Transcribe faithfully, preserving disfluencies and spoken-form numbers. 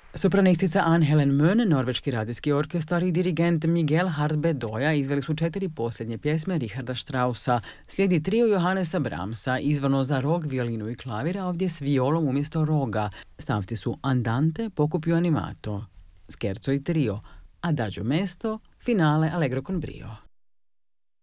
Sopranistica Anne-Helen Møn, norveški radijski orkestar i dirigent Miguel Hartbedoja izveli su četiri posljednje pjesme Richarda Straussa. Slijedi trio Johannesa Brahmsa, izvano za rog, violinu i klavir, a ovdje s violom umjesto roga. Stavci su Andante, Pocopio animato, Scherzo i trio, Adagio mesto, finale Allegro con brio.